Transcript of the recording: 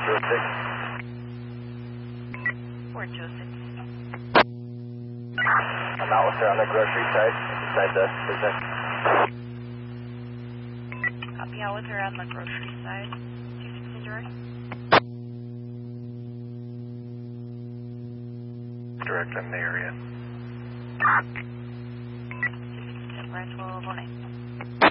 426. I'm out with her on the grocery side, beside the business. I'll be out with her on the grocery side. 260 direct. Direct in the area. 260 Brad 1209.